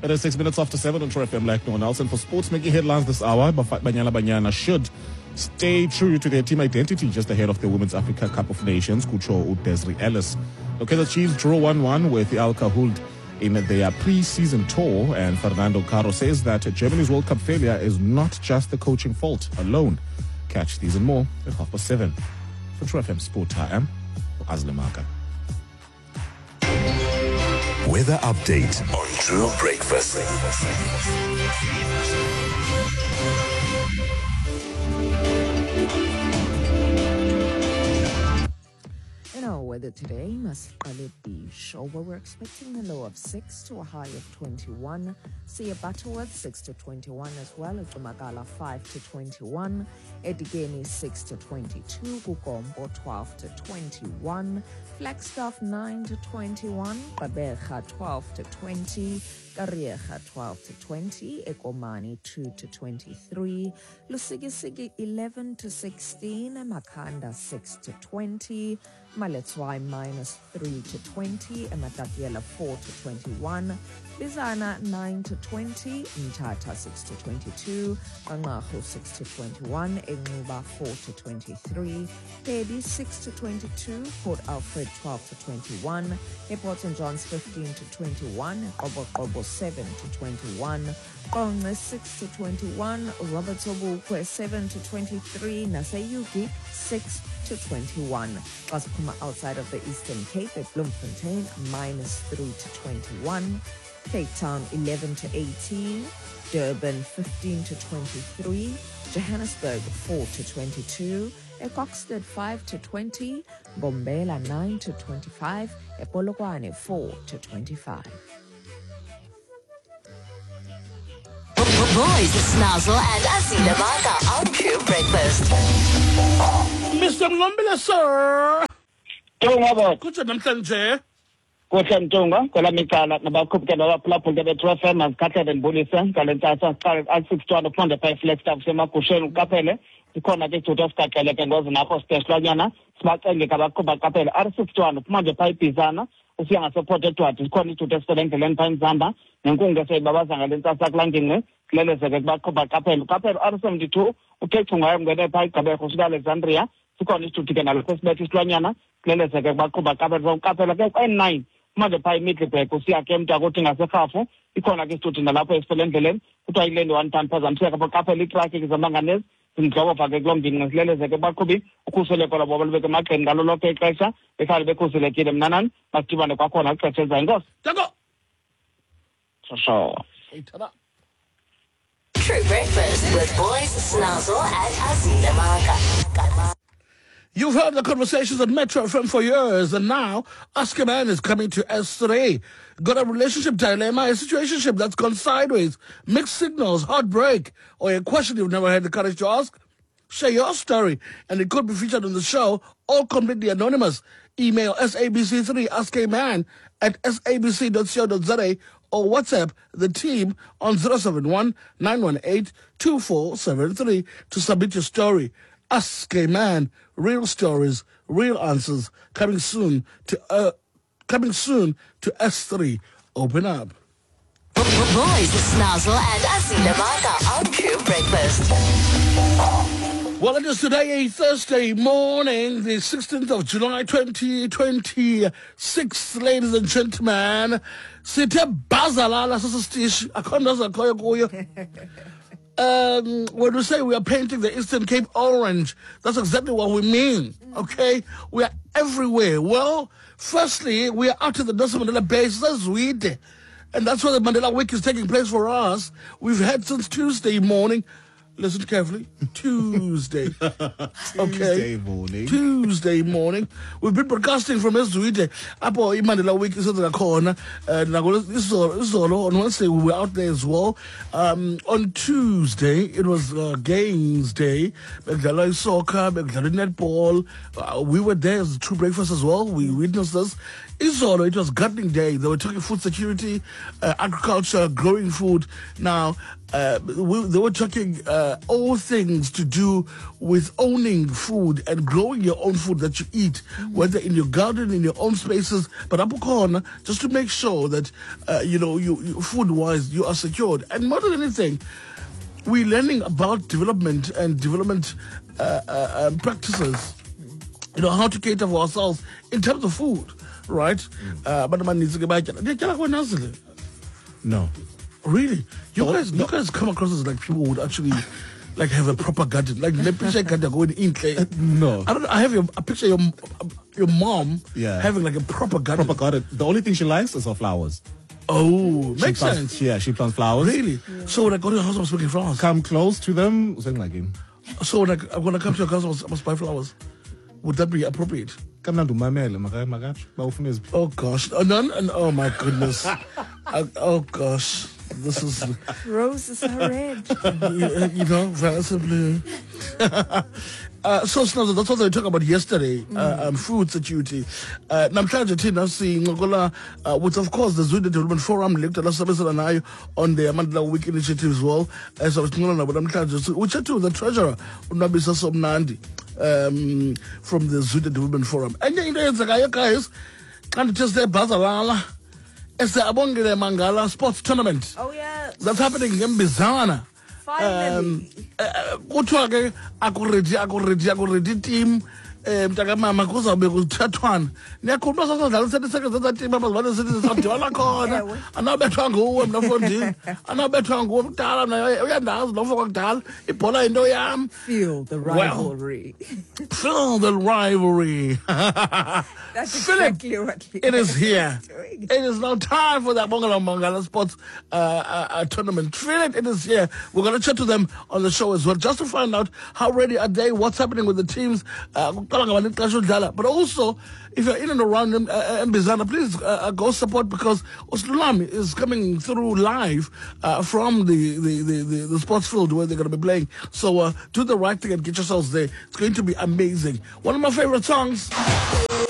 It is 6 minutes after 7 on True FM. Like no one else. And for sports making headlines this hour, Banyana Banyana should stay true to their team identity just ahead of the Women's Africa Cup of Nations. Kucho Desri Ellis. The Kaizer Chiefs draw 1-1 with the Al Kahuld in their pre-season tour. And Fernando Caro says that Germany's World Cup failure is not just the coaching fault alone. Catch these and more at 7:30. For True FM Sport, I am Azle Maka. Weather update on True Breakfast. In our weather today, Masipale Beach, over we're expecting a low of 6 to a high of 21. Sea Butterworth 6 to 21 as well as Magala 5 to 21. Edigeni 6 to 22. Gugombo 12 to 21. Flagstaff 9 to 21. Babeja 12 to 20. Karieja 12 to 20, Ekomani 2 to 23, Lusigisigi 11 to 16, Makanda 6 to 20, Maletswai -3 to 20, Matakiela 4 to 21, Bizana 9 to 20, Mtata 6 to 22, Angahu 6 to 21, Engluba 4 to 23, Teddy 6 to 22, Port Alfred 12 to 21, Port St. John's 15 to 21, Obo 7 to 21, Konga 6 to 21, Robert Sobukwe 7 to 23, Nasayuki 6 to 21. Kasukuma outside of the Eastern Cape at Bloemfontein -3 to 21, Cape Town 11 to 18, Durban 15 to 23, Johannesburg 4 to 22, Ecoxted 5 to 20, Bombela 9 to 25, Polokwane 4 to 25. Boys, Snazzle and Azile Maka on True Breakfast. Mr. Mlombile, sir. Kutsho namhlanje. Kuhle Mtunga, kwela micala nabakhupukela abaphulaphula beTrofem azikhathele ndibulise ngale ntsasa al-6 ufunde pha Flagstaff semagusheni uqaphele ikhona ke isithuthi esigaxele ke ngozi napho sitehlwanyana sibacengeka abaqhuba qaphele R61 uphumanje pha ibhizana usiya ngasePort Edward sikhona isithuthi esifele endleleni pha eMzamba nenkungu eseyibabaza ngale ntsasa kulandini kulelezeke kubaqhuba qaphele R72 uthechungayo ngene pha igqabeko usuka Alexandria sikhona isithuthi ke nalapho esibethe isilwanyana kulelezeke kubaqhuba qaphele ke N9 manje pha iMiddelburg usiya ke mntu akuthi ngaseRhafu ikhona ke isithuthi nalapho esifele endleleni kuthiwa ilane 1 ton phazamiseka baqaphele itraffic zamanganezi indlobo ke kulomndini ngesilelezeke baqhubi ukhuseleko lwabo balubeke emagxeni ngalo lonke ixesha bekhali bekhuselekile mnanani basidibane kwakhona ixesha ezayo inkosi Tango. sho True Breakfast with Boys, Snazzle and Azile Maka. You've heard the conversations at Metro FM for years, and now Ask a Man is coming to S3. Got a relationship dilemma, a situationship that's gone sideways, mixed signals, heartbreak, or a question you've never had the courage to ask? Share your story, and it could be featured on the show, all completely anonymous. Email SABC3 AskAman at sabc.co.za or WhatsApp the team on 071 918 2473 to submit your story. Ask a Man, real stories, real answers, coming soon to S3. Open up. Boys, Snazzle and Azile Maka on True Breakfast. Well, it is today a Thursday morning, the 16th of July 2026, ladies and gentlemen. Sithe bazalala sasisitishi akhondaza khoyo kuyo. When we say we are painting the Eastern Cape orange, that's exactly what we mean, okay? We are everywhere. Well, firstly, we are out at the Nelson Mandela base, that's Zwide. And that's where the Mandela Week is taking place for us. We've had since Tuesday morning. Listen carefully. Tuesday. Okay. Tuesday morning. We've been broadcasting from Zwide. Apo Mandela Week is on Wednesday we were out there as well. On Tuesday it was games day. Begdala soccer, Begdala netball. We were there as a True Breakfast as well. We witnessed this. Izolo, it was gardening day. They were talking food security, agriculture, growing food. Now, they were talking all things to do with owning food and growing your own food that you eat, whether in your garden, in your own spaces, but up corner, just to make sure that, you food-wise, you are secured. And more than anything, we're learning about development and development practices, how to cater for ourselves in terms of food. Right? But man needs to get back. No. Really? You guys come across as like people who would actually like have a proper garden. Like the picture garden going in. No. I don't know. I have a picture of your mom having like a proper garden. Proper garden. The only thing she likes is her flowers. Oh, makes sense. Yeah, she plants flowers. Really? Yeah. So when I go to your house, I must make flowers. Come close to them. Something like him. So when I come to your house, I must buy flowers. Would that be appropriate? Oh gosh. Oh my goodness. Oh gosh. This is Roses are red. Vanessa blue. So Snazo, that's what they were talking about yesterday, food security. Namhlanje thina sincokola with of course the Zulu Development Forum looked at us on the Mandela Week initiative as well. So we chat to the treasurer Unabisa Somnandi from the Zulu Development Forum. And guys, can't just say Bazalala. It's the Abongile Mangala Sports Tournament. Oh yeah. That's happening in Bizana. Finally. Kuthiwa ke akuredi team mntakamama kuzabe kuthathwana niyakhuluma sasodlala sethe team abazibane sithi sizadibana khona anabethwa nguwe mnafondini anabethwa nguwe kudala naye uyandazi lo mfo kwakudala ibhola into yami. Feel the rivalry. Feel the rivalry. That's exactly what it is here. It is now time for that Mangala Sports tournament. Feel it is here. We're going to chat to them on the show as well, just to find out how ready are they, what's happening with the teams. But also, if you're in and around Mbizana, please go support, because Oslulami is coming through live from the sports field where they're going to be playing. So do the right thing and get yourselves there. It's going to be amazing. One of my favorite songs.